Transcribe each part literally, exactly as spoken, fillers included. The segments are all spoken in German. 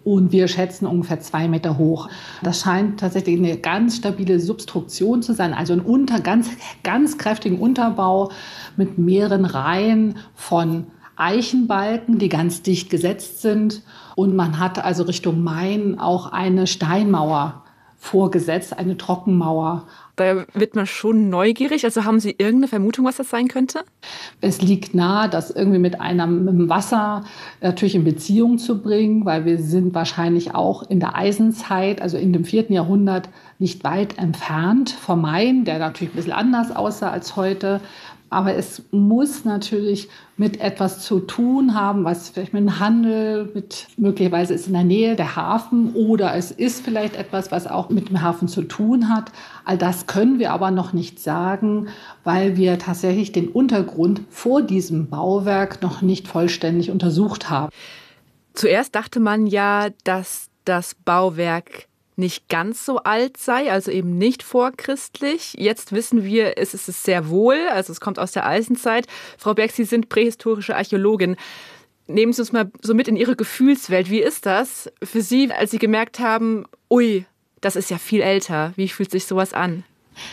und wir schätzen ungefähr zwei Meter hoch. Das scheint tatsächlich eine ganz stabile Substruktion zu sein, also ein unter, ganz, ganz kräftigen Unterbau mit mehreren Reihen von Eichenbalken, die ganz dicht gesetzt sind. Und man hat also Richtung Main auch eine Steinmauer vorgesetzt, eine Trockenmauer. Da wird man schon neugierig. Also haben Sie irgendeine Vermutung, was das sein könnte? Es liegt nahe, das irgendwie mit einem mit dem Wasser natürlich in Beziehung zu bringen, weil wir sind wahrscheinlich auch in der Eisenzeit, also in dem vierten Jahrhundert, nicht weit entfernt vom Main, der natürlich ein bisschen anders aussah als heute. Aber es muss natürlich mit etwas zu tun haben, was vielleicht mit dem Handel, mit, möglicherweise ist in der Nähe der Hafen oder es ist vielleicht etwas, was auch mit dem Hafen zu tun hat. All das können wir aber noch nicht sagen, weil wir tatsächlich den Untergrund vor diesem Bauwerk noch nicht vollständig untersucht haben. Zuerst dachte man ja, dass das Bauwerk nicht ganz so alt sei, also eben nicht vorchristlich. Jetzt wissen wir, es ist es sehr wohl, also es kommt aus der Eisenzeit. Frau Berg, Sie sind prähistorische Archäologin. Nehmen Sie uns mal so mit in Ihre Gefühlswelt. Wie ist das für Sie, als Sie gemerkt haben, ui, das ist ja viel älter. Wie fühlt sich sowas an?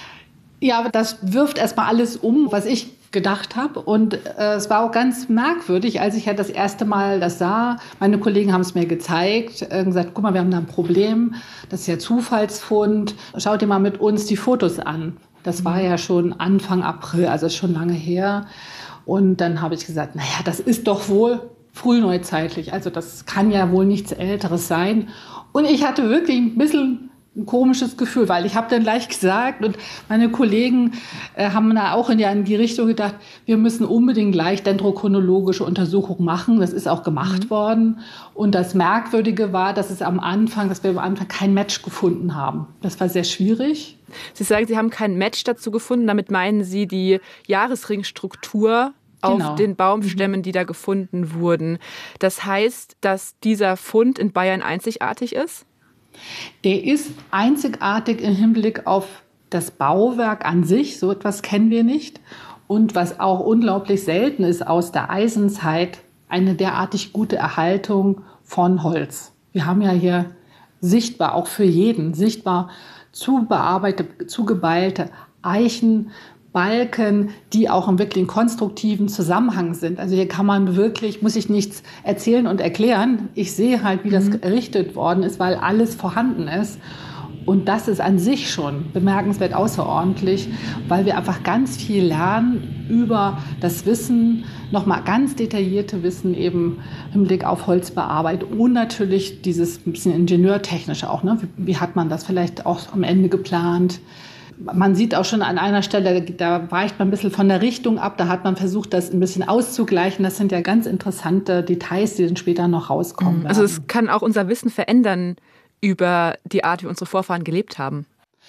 Ja, aber das wirft erstmal alles um, was ich gedacht habe. Und äh, es war auch ganz merkwürdig, als ich ja das erste Mal das sah. Meine Kollegen haben es mir gezeigt, äh, gesagt, guck mal, wir haben da ein Problem. Das ist ja Zufallsfund. Schaut dir mal mit uns die Fotos an. Das war ja schon Anfang April, also schon lange her. Und dann habe ich gesagt, naja, das ist doch wohl frühneuzeitlich. Also das kann ja wohl nichts Älteres sein. Und ich hatte wirklich ein bisschen ein komisches Gefühl, weil ich habe dann gleich gesagt und meine Kollegen äh, haben da auch in die, in die Richtung gedacht, wir müssen unbedingt gleich dendrochronologische Untersuchungen machen. Das ist auch gemacht mhm. worden. Und das Merkwürdige war, dass es am Anfang, dass wir am Anfang kein Match gefunden haben. Das war sehr schwierig. Sie sagen, Sie haben kein Match dazu gefunden. Damit meinen Sie die Jahresringstruktur auf genau. den Baumstämmen, die da gefunden wurden. Das heißt, dass dieser Fund in Bayern einzigartig ist? Der ist einzigartig im Hinblick auf das Bauwerk an sich. So etwas kennen wir nicht. Und was auch unglaublich selten ist aus der Eisenzeit, eine derartig gute Erhaltung von Holz. Wir haben ja hier sichtbar, auch für jeden, sichtbar zubearbeitete, zugebeilte Eichenbalken, die auch im wirklich konstruktiven Zusammenhang sind. Also hier kann man wirklich, muss ich nichts erzählen und erklären. Ich sehe halt, wie das mhm. errichtet worden ist, weil alles vorhanden ist. Und das ist an sich schon bemerkenswert außerordentlich, weil wir einfach ganz viel lernen über das Wissen, nochmal ganz detaillierte Wissen eben im Blick auf Holzbearbeitung und natürlich dieses bisschen ingenieurtechnische auch. Ne? Wie, wie hat man das vielleicht auch am Ende geplant? Man sieht auch schon an einer Stelle, da weicht man ein bisschen von der Richtung ab. Da hat man versucht, das ein bisschen auszugleichen. Das sind ja ganz interessante Details, die dann später noch rauskommen. Also es kann auch unser Wissen verändern über die Art, wie unsere Vorfahren gelebt haben.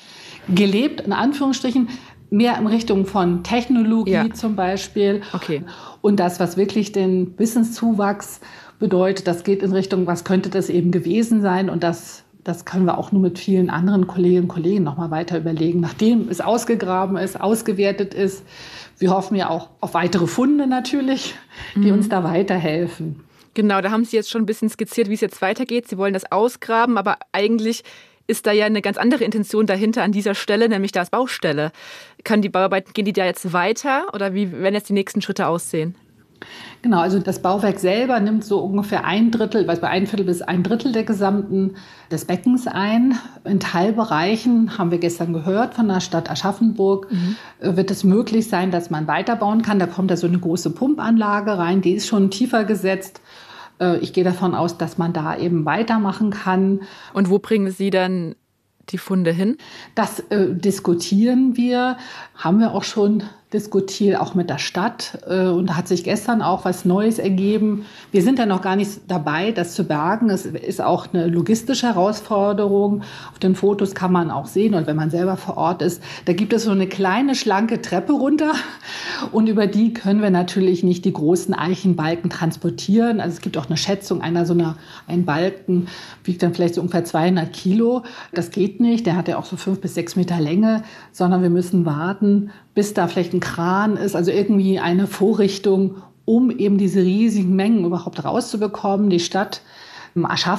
Gelebt, in Anführungsstrichen, mehr in Richtung von Technologie ja. zum Beispiel. Okay. Und das, was wirklich den Wissenszuwachs bedeutet, das geht in Richtung, was könnte das eben gewesen sein? Und das Das können wir auch nur mit vielen anderen Kolleginnen und Kollegen noch mal weiter überlegen, nachdem es ausgegraben ist, ausgewertet ist. Wir hoffen ja auch auf weitere Funde natürlich, die mhm. uns da weiterhelfen. Genau, da haben Sie jetzt schon ein bisschen skizziert, wie es jetzt weitergeht. Sie wollen das ausgraben, aber eigentlich ist da ja eine ganz andere Intention dahinter an dieser Stelle, nämlich da ist Baustelle. Kann die Bauarbeiten, gehen die da jetzt weiter oder wie werden jetzt die nächsten Schritte aussehen? Genau, also das Bauwerk selber nimmt so ungefähr ein Drittel, also ein Viertel bis ein Drittel der gesamten des Beckens ein. In Teilbereichen, haben wir gestern gehört von der Stadt Aschaffenburg, mhm. wird es möglich sein, dass man weiterbauen kann. Da kommt da so eine große Pumpanlage rein, die ist schon tiefer gesetzt. Ich gehe davon aus, dass man da eben weitermachen kann. Und wo bringen Sie dann die Funde hin? Das äh, diskutieren wir, haben wir auch schon diskutiert, auch mit der Stadt. Äh, und da hat sich gestern auch was Neues ergeben. Wir sind ja noch gar nicht dabei, das zu bergen. Es ist auch eine logistische Herausforderung. Auf den Fotos kann man auch sehen, und wenn man selber vor Ort ist, da gibt es so eine kleine, schlanke Treppe runter. Und über die können wir natürlich nicht die großen Eichenbalken transportieren. Also es gibt auch eine Schätzung, einer so einer, ein Balken wiegt dann vielleicht so ungefähr zweihundert Kilo. Das geht nicht, der hat ja auch so fünf bis sechs Meter Länge, sondern wir müssen warten, bis da vielleicht ein Kran ist, also irgendwie eine Vorrichtung, um eben diese riesigen Mengen überhaupt rauszubekommen. Die Stadt Aschaffenburg